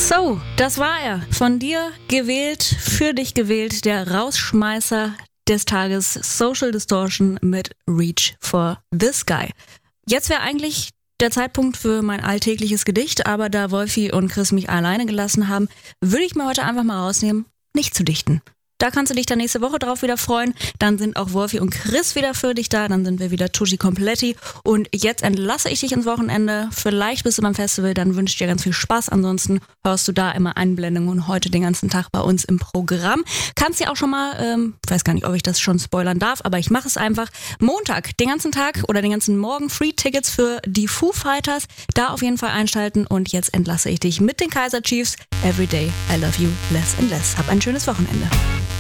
So, das war er. Von dir gewählt, für dich gewählt, der Rausschmeißer des Tages, Social Distortion mit Reach for the Sky. Jetzt wäre eigentlich der Zeitpunkt für mein alltägliches Gedicht, aber da Wolfi und Chris mich alleine gelassen haben, würde ich mir heute einfach mal rausnehmen, nicht zu dichten. Da kannst du dich dann nächste Woche drauf wieder freuen. Dann sind auch Wolfi und Chris wieder für dich da. Dann sind wir wieder Tutti Kompletti. Und jetzt entlasse ich dich ins Wochenende. Vielleicht bist du beim Festival, dann wünsche ich dir ganz viel Spaß. Ansonsten hörst du da immer Einblendungen heute den ganzen Tag bei uns im Programm. Kannst dir auch schon mal, ich weiß gar nicht, ob ich das schon spoilern darf, aber ich mache es einfach. Montag, den ganzen Tag oder den ganzen Morgen Free-Tickets für die Foo Fighters. Da auf jeden Fall einschalten. Und jetzt entlasse ich dich mit den Kaiser Chiefs. Every day I love you less and less. Hab ein schönes Wochenende.